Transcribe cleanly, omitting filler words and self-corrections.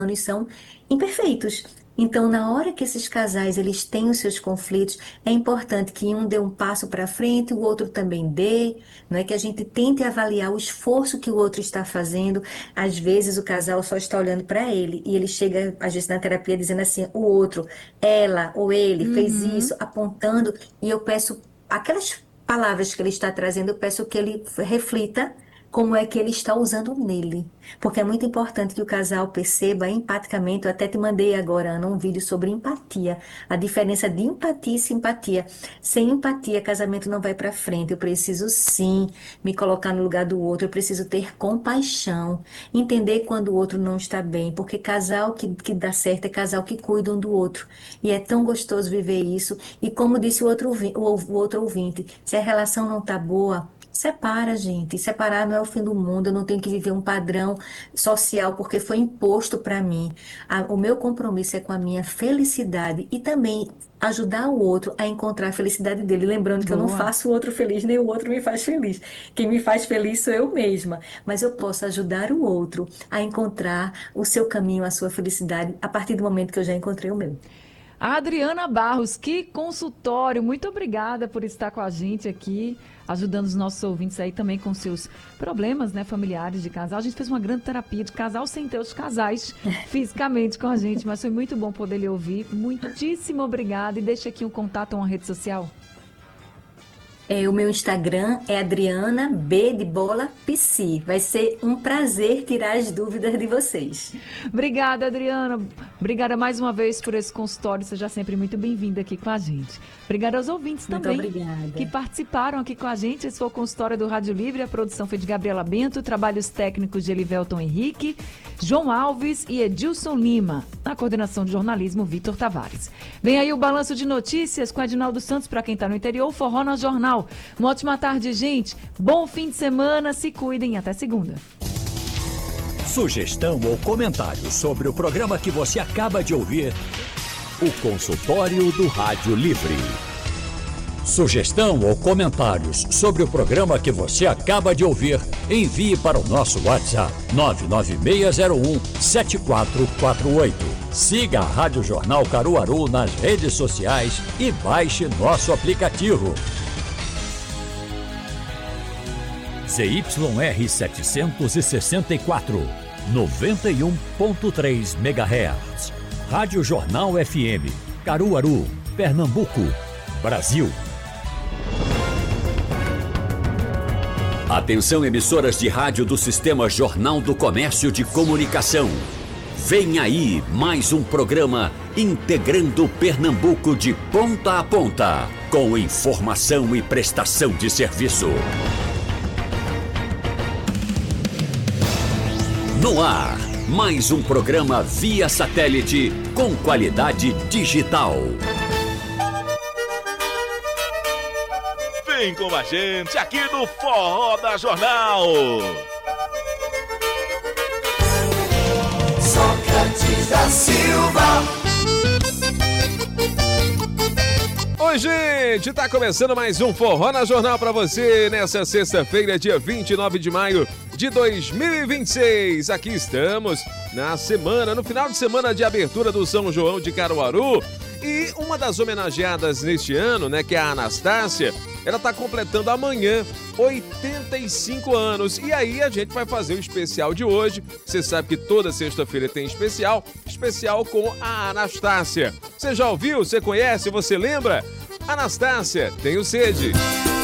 e são imperfeitos. Então, na hora que esses casais eles têm os seus conflitos, é importante que um dê um passo para frente, o outro também dê, não é que a gente tente avaliar o esforço que o outro está fazendo. Às vezes o casal só está olhando para ele e ele chega, às vezes na terapia, dizendo assim, o outro, ela ou ele fez Uhum. isso, apontando, e eu peço aquelas palavras que ele está trazendo, eu peço que ele reflita como é que ele está usando nele. Porque é muito importante que o casal perceba empaticamente. Eu até te mandei agora, Ana, um vídeo sobre empatia. A diferença de empatia e simpatia. Sem empatia, casamento não vai para frente. Eu preciso sim me colocar no lugar do outro. Eu preciso ter compaixão. Entender quando o outro não está bem. Porque casal que dá certo é casal que cuida um do outro. E é tão gostoso viver isso. E como disse o outro ouvinte, se a relação não está boa. Separa, gente. Separar não é o fim do mundo. Eu não tenho que viver um padrão social porque foi imposto para mim. O meu compromisso é com a minha felicidade e também ajudar o outro a encontrar a felicidade dele. Lembrando que eu não Boa. faço o outro feliz, nem o outro me faz feliz. Quem me faz feliz sou eu mesma. Mas eu posso ajudar o outro a encontrar o seu caminho, a sua felicidade, a partir do momento que eu já encontrei o meu. A Adriana Barros, que consultório! Muito obrigada por estar com a gente aqui, ajudando os nossos ouvintes aí também com seus problemas, né, familiares de casal. A gente fez uma grande terapia de casal sem ter os casais fisicamente com a gente, mas foi muito bom poder lhe ouvir. Muitíssimo obrigada e deixa aqui um contato, uma rede social. O meu Instagram é Adriana B de bola Psi. Vai ser um prazer tirar as dúvidas de vocês. Obrigada, Adriana. Obrigada mais uma vez por esse consultório. Seja sempre muito bem-vinda aqui com a gente. Obrigada aos ouvintes Muito também que obrigada. participaram aqui com a gente. Esse foi o consultório do Rádio Livre. A produção foi de Gabriela Bento, trabalhos técnicos de Elivelton Henrique, João Alves e Edilson Lima. Na coordenação de jornalismo, Vitor Tavares. Vem aí o balanço de notícias com Edinaldo Santos para quem está no interior, Forró no Jornal. Uma ótima tarde, gente. Bom fim de semana. Se cuidem. Até segunda. Sugestão ou comentário sobre o programa que você acaba de ouvir, o consultório do Rádio Livre. Sugestão ou comentários sobre o programa que você acaba de ouvir, envie para o nosso WhatsApp 996017448. Siga a Rádio Jornal Caruaru nas redes sociais e baixe nosso aplicativo. ZYR 764, 91.3 MHz. Rádio Jornal FM, Caruaru, Pernambuco, Brasil. Atenção, emissoras de rádio do Sistema Jornal do Comércio de Comunicação. Vem aí mais um programa integrando Pernambuco de ponta a ponta, com informação e prestação de serviço. No ar, mais um programa via satélite com qualidade digital. Vem com a gente aqui no Forró da Jornal. Sócrates da Silva. Oi, gente, tá começando mais um Forró na Jornal pra você nessa sexta-feira, dia 29 de maio de 2026. Aqui estamos no final de semana de abertura do São João de Caruaru. E uma das homenageadas neste ano, né, que é a Anastácia, ela tá completando amanhã 85 anos. E aí a gente vai fazer o especial de hoje. Você sabe que toda sexta-feira tem especial com a Anastácia. Você já ouviu? Você conhece? Você lembra? Anastácia, tenho sede.